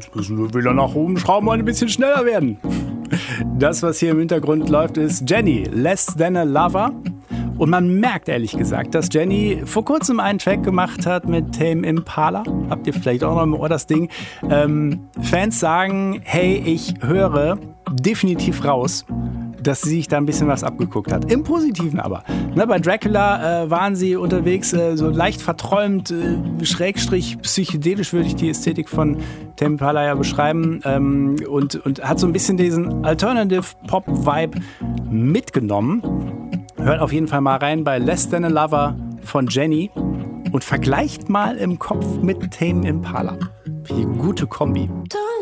jetzt müssen wir wieder nach oben schrauben und ein bisschen schneller werden. Das, was hier im Hintergrund läuft, ist Jenny, Less Than a Lover. Und man merkt ehrlich gesagt, dass Jenny vor kurzem einen Track gemacht hat mit Tame Impala. Habt ihr vielleicht auch noch im Ohr das Ding. Fans sagen, hey, ich höre definitiv raus, dass sie sich da ein bisschen was abgeguckt hat. Im Positiven aber. Ne, bei Dracula waren sie unterwegs, so leicht verträumt, schrägstrich psychedelisch würde ich die Ästhetik von Tame Impala ja beschreiben. Und hat so ein bisschen diesen Alternative Pop-Vibe mitgenommen. Hört auf jeden Fall mal rein bei Less Than a Lover von Jenny und vergleicht mal im Kopf mit Tame Impala. Wie gute Kombi.